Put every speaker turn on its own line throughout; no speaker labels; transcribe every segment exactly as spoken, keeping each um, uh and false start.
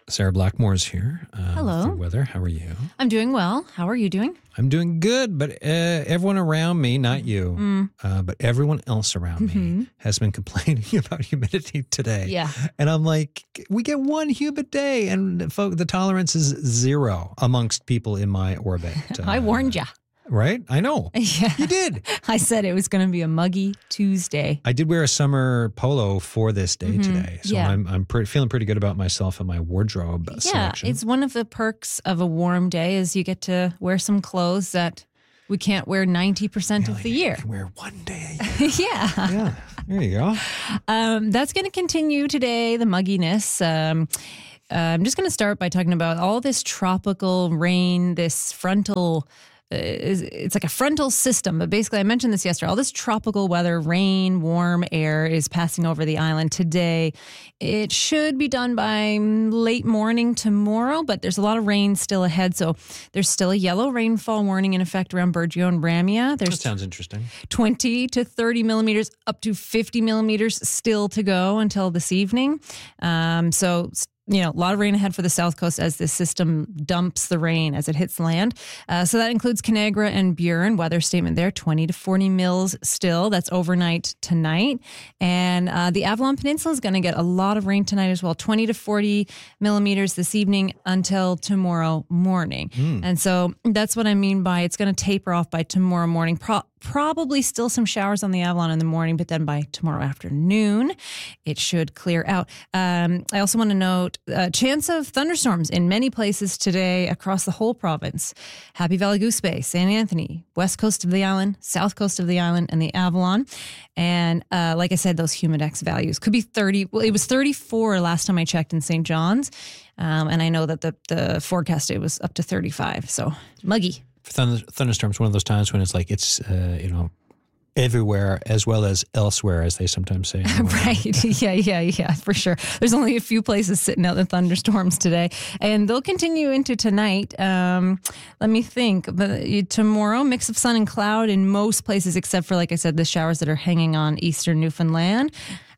Sarah Blackmore's here. Uh,
Hello.
With the weather. How are you?
I'm doing well. How are you doing?
I'm doing good, but uh, everyone around me, not you,
Mm.
uh, but everyone else around
Mm-hmm.
me has been complaining about humidity today.
Yeah.
And I'm like, we get one humid day, and folk, the tolerance is zero amongst people in my orbit.
I
Uh,
warned you.
Right? I know.
Yeah.
You did.
I said it was going to be a muggy Tuesday.
I did wear a summer polo for this day
Mhm.
today, so
Yeah.
I'm I'm pre- feeling pretty good about myself and my wardrobe
Yeah,
selection.
it's one of the perks of a warm day is you get to wear some clothes that we can't wear ninety percent
Yeah,
of
like
the
I
year.
can wear one day a year.
Yeah.
Yeah, there you go.
Um, that's going to continue today, the mugginess. Um, uh, I'm just going to start by talking about all this tropical rain, this frontal. Uh, is- it's like a frontal system, but basically, I mentioned this yesterday. All this tropical weather, rain, warm air is passing over the island today. It should be done by late morning tomorrow, but there's a lot of rain still ahead. So there's still a yellow rainfall warning in effect around Burgeo and Ramia.
That
There's
sounds interesting.
twenty to thirty millimeters, up to fifty millimeters still to go until this evening. Um, so, you know, a lot of rain ahead for the south coast as this system dumps the rain as it hits land. Uh, so that includes Conagra and Burin. Weather statement there, twenty to forty mils still. That's overnight tonight. And uh, the Avalon Peninsula is going to get a lot of rain tonight as well, twenty to forty millimeters this evening until tomorrow morning. And so that's what I mean by it's going to taper off by tomorrow morning. Pro- Probably still some showers on the Avalon in the morning, but then by tomorrow afternoon, it should clear out. Um, I also want to note a chance of thunderstorms in many places today across the whole province. Happy Valley Goose Bay, Saint Anthony, west coast of the island, south coast of the island, and the Avalon. And uh, like I said, those humidex values could be thirty. Well, it was thirty-four last time I checked in Saint John's. Um, and I know that the, the forecast it was up to thirty-five. So muggy.
Thunder, thunderstorms, one of those times when it's like it's uh, you know everywhere as well as elsewhere, as they sometimes say.
Right. Yeah, yeah, yeah, for sure. There's only a few places sitting out in thunderstorms today, and they'll continue into tonight. Um, let me think. But tomorrow, mix of sun and cloud in most places, except for, like I said, the showers that are hanging on eastern Newfoundland.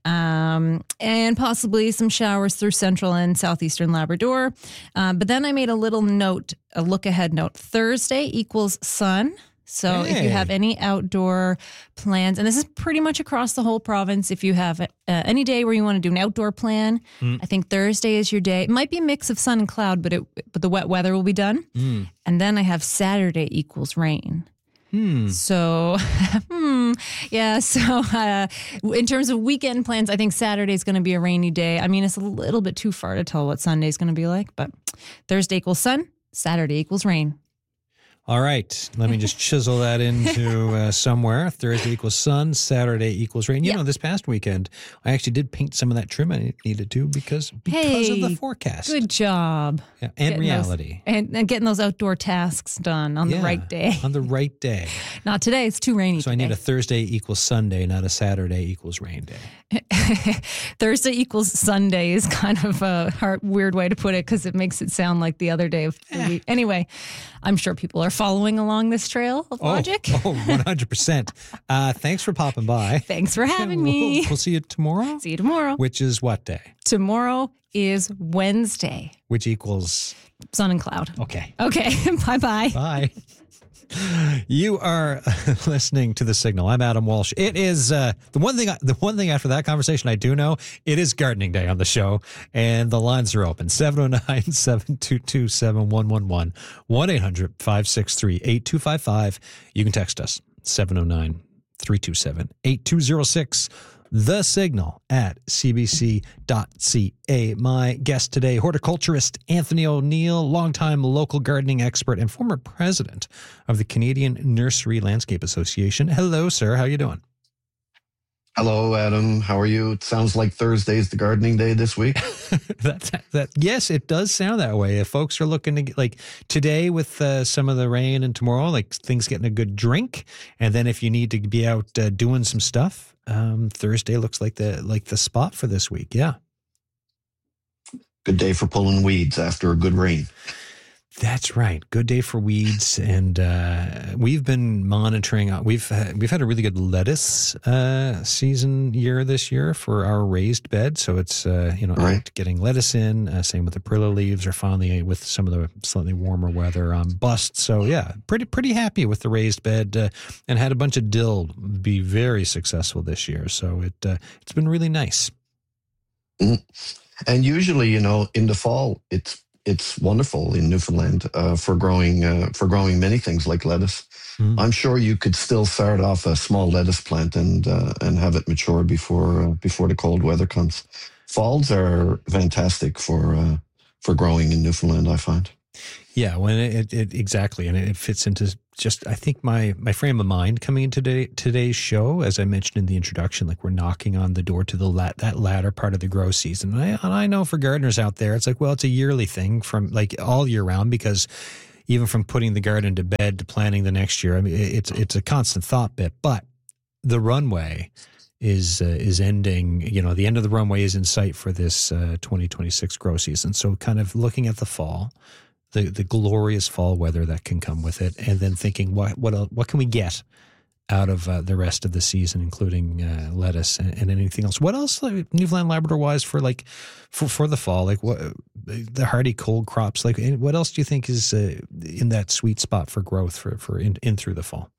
Um, and possibly some showers through central and southeastern Labrador. Um, but then I made a little note, a look ahead note. Thursday equals sun. So if you
Hey.
have any outdoor plans, and this is pretty much across the whole province, if you have uh, any day where you want to do an outdoor plan,
Mm.
I think Thursday is your day. It might be a mix of sun and cloud, but it but the wet weather will be done.
Mm.
And then I have Saturday equals rain.
Hmm.
So, hmm, yeah. So, uh, in terms of weekend plans, I think Saturday is going to be a rainy day. I mean, it's a little bit too far to tell what Sunday is going to be like, but Thursday equals sun, Saturday equals rain.
All right. Let me just chisel that into uh, somewhere. Thursday equals sun, Saturday equals rain. You
Yeah.
know, this past weekend, I actually did paint some of that trim I needed to because because of the
Hey,
forecast.
Good job.
Yeah, and
Getting those-
reality.
and, and getting those outdoor tasks done on
Yeah,
the right day.
On the right day.
Not today. It's too rainy.
So I need a Thursday equals Sunday, not a Saturday equals rain day.
Thursday equals Sunday is kind of a hard, weird way to put it because it makes it sound like the other day of the week. Anyway, I'm sure people are following along this trail of logic.
Oh, oh one hundred percent. Uh, thanks for popping by.
Thanks for having
We'll,
me.
we'll see you tomorrow,
See you tomorrow.
which is what day?
Tomorrow is Wednesday.
Which equals,
Sun and cloud.
okay.
Okay. Bye-bye.
Bye. You are listening to The Signal. I'm Adam Walsh. It is uh, the one thing. The one thing after that conversation I do know, it is gardening day on the show, and the lines are open. seven oh nine, seven two two, seven one one one, one eight hundred, five six three, eight two five five. You can text us, seven oh nine, three two seven, eight two oh six. The Signal at c b c dot c a. My guest today, horticulturist Anthony O'Neill, longtime local gardening expert and former president of the Canadian Nursery Landscape Association. Hello, sir. How you doing?
Hello, Adam. How are you? It sounds like Thursday's the gardening day this week.
That's that. Yes, it does sound that way. If folks are looking to get, like today with uh, some of the rain and tomorrow, like things getting a good drink, and then if you need to be out uh, doing some stuff, um, Thursday looks like the like the spot for this week. Yeah.
Good day for pulling weeds after a good rain.
That's right. Good day for weeds, and uh, we've been monitoring. Uh, we've had, we've had a really good lettuce uh, season year this year for our raised bed. So it's uh, you know
Right.
out getting lettuce in. Uh, same with the perilla leaves are finally with some of the slightly warmer weather um, bust. So yeah, pretty pretty happy with the raised bed, uh, and had a bunch of dill be very successful this year. So it uh, it's been really nice.
Mhm. And usually, you know, in the fall, it's it's wonderful in Newfoundland uh, for growing uh, for growing many things like lettuce.
Mm.
I'm sure you could still start off a small lettuce plant and uh, and have it mature before uh, before the cold weather comes. Falls are fantastic for uh, for growing in Newfoundland, I find.
Yeah, when it, it, it exactly, and it fits into just I think my my frame of mind coming into today, today's show, as I mentioned in the introduction, like we're knocking on the door to the lat, that latter part of the grow season. And I, and I know for gardeners out there, it's like, well, it's a yearly thing from like all year round, because even from putting the garden to bed to planting the next year, I mean, it's it's a constant thought bit. But the runway is uh, is ending. You know, the end of the runway is in sight for this uh, twenty twenty-six grow season. So, kind of looking at the fall. The, the glorious fall weather that can come with it, and then thinking what what else, what can we get out of uh, the rest of the season, including uh, lettuce and, and anything else. What else, like, Newfoundland Labrador wise, for like for, for the fall, like what the hardy cold crops, like what else do you think is uh, in that sweet spot for growth for for in, in through the fall?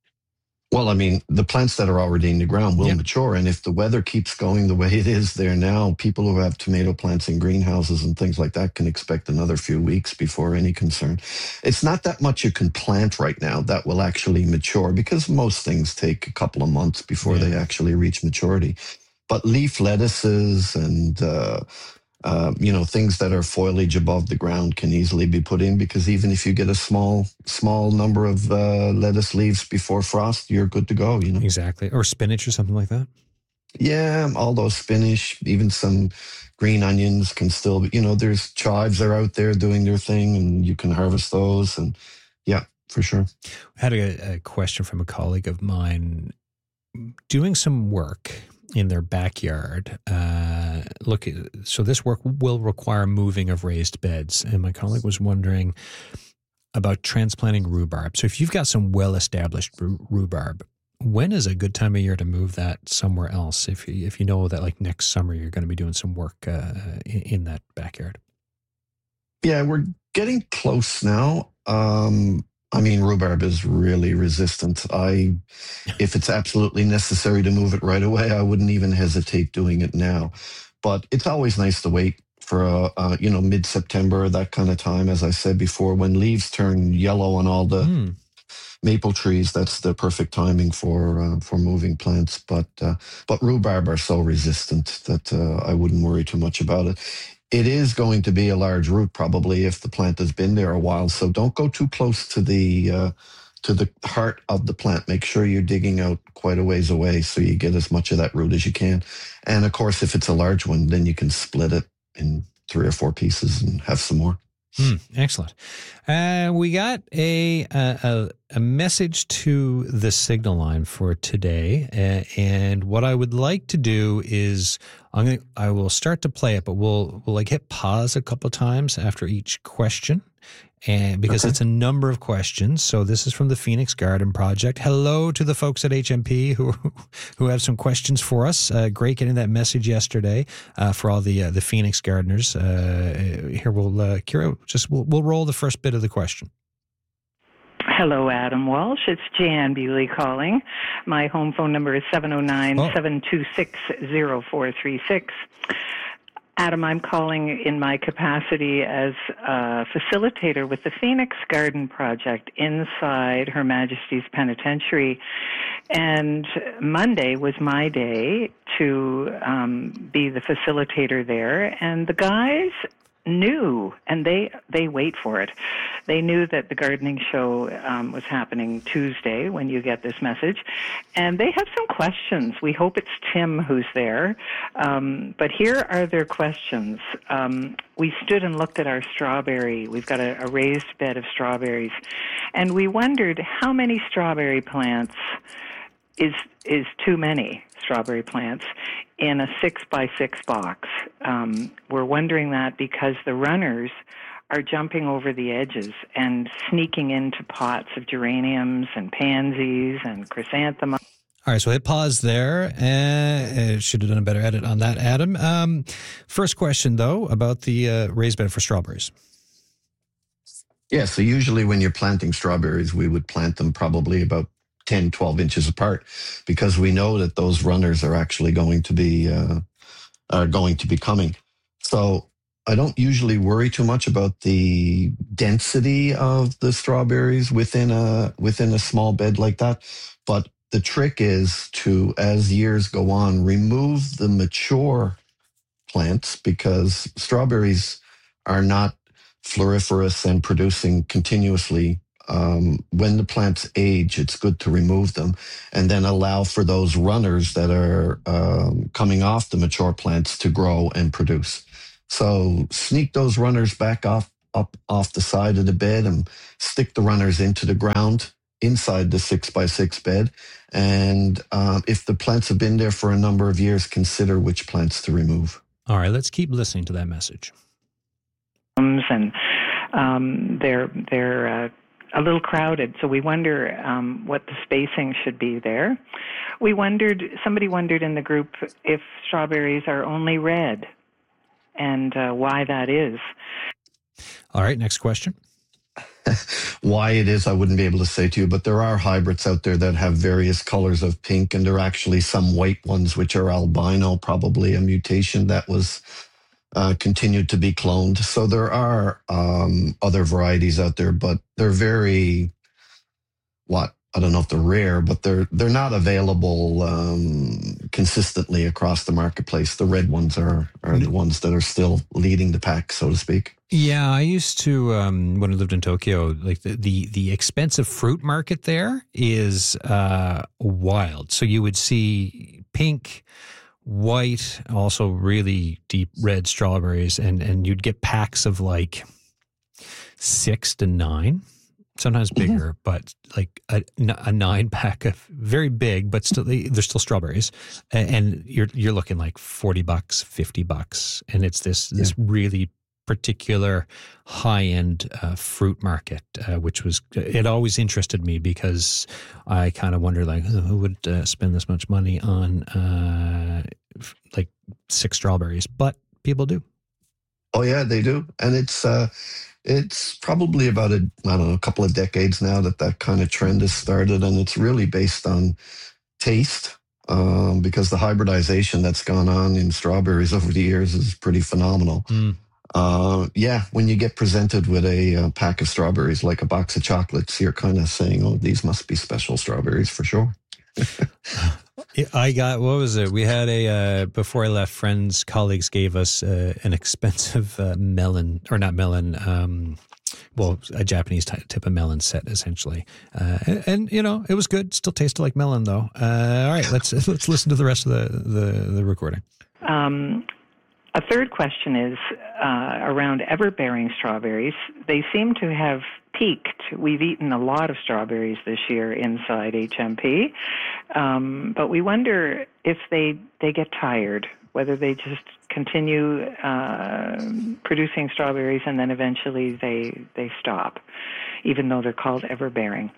Well, I mean, the plants that are already in the ground will
Yeah.
mature. And if the weather keeps going the way it is there now, people who have tomato plants in greenhouses and things like that can expect another few weeks before any concern. It's not that much you can plant right now that will actually mature, because most things take a couple of months before
Yeah.
they actually reach maturity. But leaf lettuces and uh, uh, you know, things that are foliage above the ground can easily be put in, because even if you get a small, small number of uh, lettuce leaves before frost, you're good to go, you know?
Exactly. Or spinach or something like that.
Yeah, all those spinach, even some green onions can still be, you know, there's chives are out there doing their thing, and you can harvest those. And yeah, for sure.
I had a, a question from a colleague of mine doing some work in their backyard. Uh, look, so this work will require moving of raised beds. And my colleague was wondering about transplanting rhubarb. So if you've got some well-established rhubarb, when is a good time of year to move that somewhere else? If you, if you know that like next summer you're going to be doing some work uh, in, in that backyard.
Yeah, we're getting close now. Um, I mean, rhubarb is really resistant. I, if it's absolutely necessary to move it right away, I wouldn't even hesitate doing it now. But it's always nice to wait for, uh, uh, you know, mid-September, that kind of time. As I said before, when leaves turn yellow on all the
Mm.
maple trees, that's the perfect timing for uh, for moving plants. But uh, but rhubarb are so resistant that uh, I wouldn't worry too much about it. It is going to be a large root probably if the plant has been there a while. So don't go too close to the uh, to the heart of the plant. Make sure you're digging out quite a ways away so you get as much of that root as you can. And of course, if it's a large one, then you can split it in three or four pieces and have some more.
Mm, excellent. Uh, we got a, a a message to the signal line for today, uh, and what I would like to do is I'm gonna I will start to play it, but we'll we'll like hit pause a couple of times after each question, and because
Okay.
it's a number of questions. So this is from the Phoenix Garden Project. Hello to the folks at H M P who who have some questions for us. Uh, great getting that message yesterday uh, for all the uh, the Phoenix gardeners. Uh, here we'll uh, Kira, just we'll, we'll roll the first bit of the question.
Hello, Adam Walsh. It's Jan Bewley calling. My home phone number is seven oh nine, seven two six, oh four three six. Adam, I'm calling in my capacity as a facilitator with the Phoenix Garden Project inside Her Majesty's Penitentiary. And Monday was my day to um, be the facilitator there. And the guys knew, and they they wait for it. They knew that the gardening show um, was happening Tuesday when you get this message, and they have some questions. We hope it's Tim who's there, um, but here are their questions. Um, we stood and looked at our strawberry. We've got a, a raised bed of strawberries, and we wondered how many strawberry plants is is too many strawberry plants in a six by six box. Um, we're wondering that because the runners are jumping over the edges and sneaking into pots of geraniums and pansies and chrysanthemums.
All right, so hit pause there. Uh, uh, should have done a better edit on that, Adam. Um, first question, though, about the uh, raised bed for strawberries.
Yeah, so usually when you're planting strawberries, we would plant them probably about ten, twelve inches apart, because we know that those runners are actually going to be uh, are going to be coming. So I don't usually worry too much about the density of the strawberries within a within a small bed like that, but the trick is to, as years go on, remove the mature plants, because strawberries are not floriferous and producing continuously. Um, when the plants age, it's good to remove them and then allow for those runners that are um, coming off the mature plants to grow and produce. So sneak those runners back off up off the side of the bed and stick the runners into the ground inside the six by six bed. And um, if the plants have been there for a number of years, consider which plants to remove.
All right, let's keep listening to that message.
And um, they're they're uh, a little crowded, so we wonder um, what the spacing should be there. We wondered, somebody wondered in the group if strawberries are only red and uh, why that is.
All right, next question.
Why it is, I wouldn't be able to say to you, but there are hybrids out there that have various colors of pink, and there are actually some white ones which are albino, probably a mutation that was uh, continued to be cloned. So there are um, other varieties out there, but they're very, what, I don't know if they're rare, but they're they're not available um, consistently across the marketplace. The red ones are are the ones that are still leading the pack, so to speak.
Yeah, I used to, um, when I lived in Tokyo, like the, the, the expensive fruit market there is uh, wild. So you would see pink, white, also really deep red strawberries, and, and you'd get packs of like six to nine, sometimes bigger, mm-hmm. but like a, a nine pack of very big, but still they're still strawberries, and you're you're looking like forty bucks, fifty bucks, and it's this this yeah. really particular high-end uh, fruit market, uh, which was, it always interested me because I kind of wondered, like, who would uh, spend this much money on uh, like six strawberries? But people do.
Oh yeah, they do, and it's uh, it's probably about a I don't know a couple of decades now that that kind of trend has started, and it's really based on taste. Um, because the hybridization that's gone on in strawberries over the years is pretty phenomenal. Mm. Uh, yeah, when you get presented with a, a pack of strawberries, like a box of chocolates, you're kind of saying, oh, these must be special strawberries for sure.
I got, what was it? We had a, uh, before I left, friends, colleagues gave us uh, an expensive uh, melon, or not melon, um, well, a Japanese type of melon set, essentially. Uh, and, and, you know, it was good. Still tasted like melon, though. Uh, all right, let's let's listen to the rest of the, the, the recording.
Um, a third question is uh, around ever-bearing strawberries. They seem to have peaked. We've eaten a lot of strawberries this year inside H M P, um, but we wonder if they, they get tired, whether they just continue uh, producing strawberries and then eventually they they stop, even though they're called ever-bearing.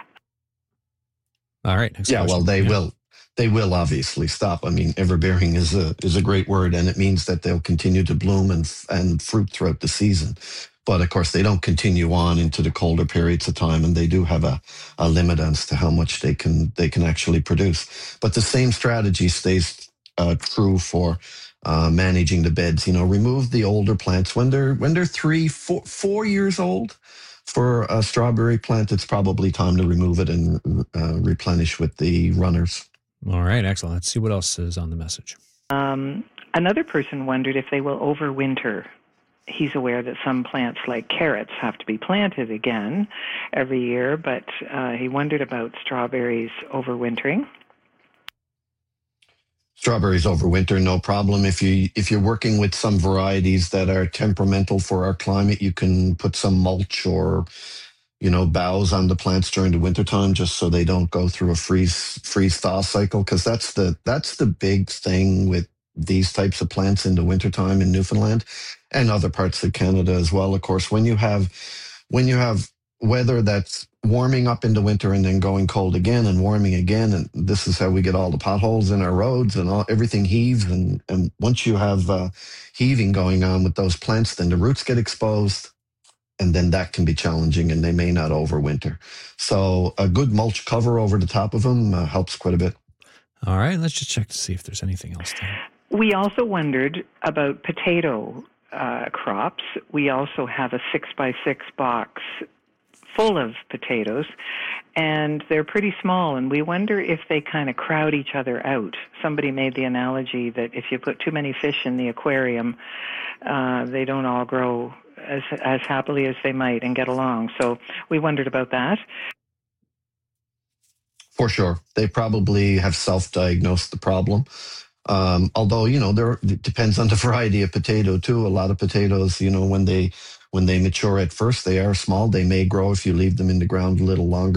All right.
Yeah,
question.
well, they
yeah.
will. They will obviously stop. I mean, ever-bearing is a is a great word, and it means that they'll continue to bloom and and fruit throughout the season. But of course, they don't continue on into the colder periods of time, and they do have a, a limit as to how much they can they can actually produce. But the same strategy stays uh, true for uh, managing the beds. You know, remove the older plants when they're when they're three, four, four years old. For a strawberry plant, it's probably time to remove it and uh, replenish with the runners.
All right, excellent. Let's see what else is on the message.
Um, another person wondered if they will overwinter. He's aware that some plants like carrots have to be planted again every year, but uh, he wondered about strawberries overwintering.
Strawberries overwinter, no problem. If you if you're working with some varieties that are temperamental for our climate, you can put some mulch or you know boughs on the plants during the wintertime, just so they don't go through a freeze freeze thaw cycle. Because that's the that's the big thing with these types of plants in the wintertime in Newfoundland and other parts of Canada as well. Of course, when you have when you have weather that's warming up in the winter and then going cold again and warming again, and this is how we get all the potholes in our roads and all, everything heaves. And, and once you have uh, heaving going on with those plants, then the roots get exposed, and then that can be challenging, and they may not overwinter. So a good mulch cover over the top of them uh, helps quite a bit.
All right, let's just check to see if there's anything else there.
We also wondered about potato uh, crops. We also have a six by six box full of potatoes, and they're pretty small, and we wonder if they kind of crowd each other out. Somebody made the analogy that if you put too many fish in the aquarium, uh, they don't all grow as as happily as they might and get along. So we wondered about that.
For sure. They probably have self-diagnosed the problem. Um, although, you know, there it depends on the variety of potato too. A lot of potatoes, you know, when they when they mature at first, they are small. They may grow if you leave them in the ground a little longer.